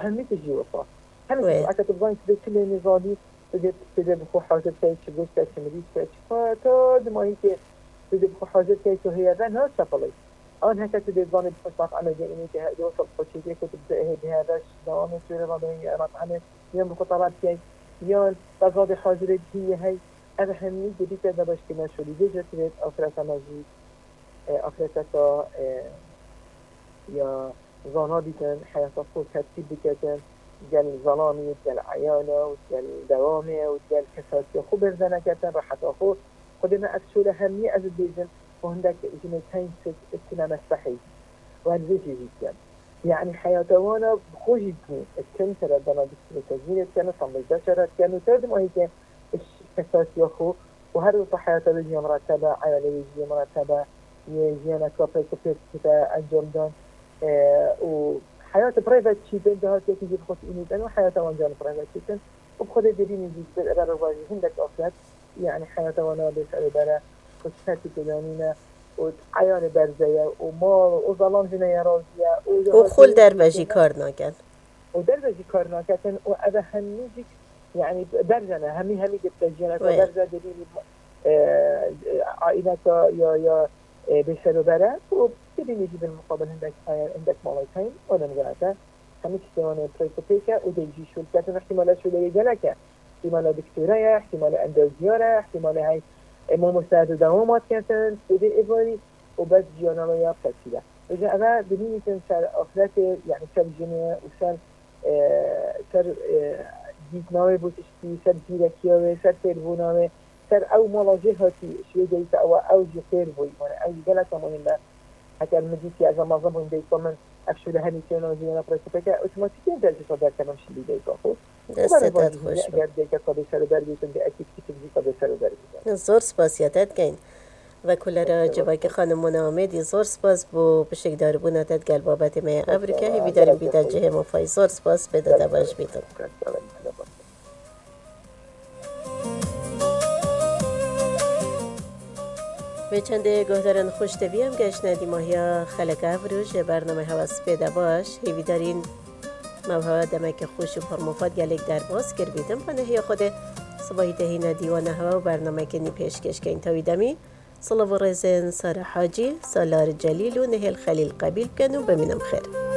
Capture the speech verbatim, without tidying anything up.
همه تجي وصا همه وي. أكتر تبغين تبي كل نزالي تجي تجي بخو حاجة كي تشوف كي تمريض كي فتاد ما هيك تجي بخو حاجة كي تهيا ذن هذا شغلي أنا هكذا تجي تبغاني بخصوص أنا جايني كه وصل خشيتي كنت بده بهذا الشيء شو ربنا أنا أنا يوم بخطرات كي يان تزاد حاضر هي هاي أنا همي جديد كذا باش كنا شو لي جت ريت آخرت ماجي آخرت تا يا زانا بيتن حياة صوت ترتيب بيتن جل ظلامي جل عياله وجل دوامه وجل كسات خوب برزنا كتن راحت أخو خدنا أكشول همي أزد بيجن وهندك جنتين ست السينما الصحي وهنزيجي جدا يعني حياتوانا بخوش جدين الكن تردنا بسرطة كانوا صمجة شرط كانوا تردم وهيك كسات يخو وهذا حياته بيجي مرتبة عياله بيجي مرتبة يجينا كوبي كوبي كده أنجم دون اه وحياة برايفت شيتن ده هاتي كيجي بخص إني أنا حياته وانجان برايفت شيتن وبخذ الدين يجي بالأداء الرواجي هندك أفضل يعني حياته وانا بيسأل برا كشتاتي كدانينا وعيان برزية ومال وظلام جنايا راضية وخل دربجي كارنا كان ودربجي كارنا كان وأبا هميجي يعني درجنا همي همي جبتجينا كدرجة دليل عائلة يا يا بيسألوا برا وبتبي نجي بالمقابل عندك عندك مالتين ولا نقولها همي كتير بريكوبيكا وديجي شو الكاتب احتمال شو اللي جالك احتمال دكتوراه احتمال اندوزيارة احتمال هاي مو مساعد دوامات كاتن بدي إبري وبس جانا ما يبقى كذا إذا أنا بدي يمكن صار أفلاته يعني صار جنيه وصار صار جيت ناوي بوتشتي صار جيركيا صار تلفونامه صار أو ملاجهاتي شوي جيت أو أو جفير بوي وأنا أو جلسة مهمة حتى المديتي إذا ما ضمن بيكمن أفشل هني كانوا جينا بريكوبيكا أوتوماتيكيا ده جسد ده كمان شيء بيجي كافو دستت خوش بود. اگر دیگر قبل سر برگیتن به اکیپ کیت بی قبل سر برگیتن. زور سپاسیاتت کن و کل را جوای که خانم منامدی زور سپاس بو بشک دار بونتت گل بابت می ابریکه هی بیداریم بیدار جه مفای زور سپاس بده دواج بیتم. به چند گهدارن خوش تبیم گشت ندی ماهیا خلق ابروج برنامه هواس بده باش هی بیدارین موها دمک خوش و پرمفاد گلک در باز کر بیدم پنه هی خود صباحی تهینا دیوانه هوا و برنامه کنی پیشکش کن تاویدمی صلو و رزن سارا حاجی سالار جلیل و نهل خلیل قبیل کنو بمینم خیر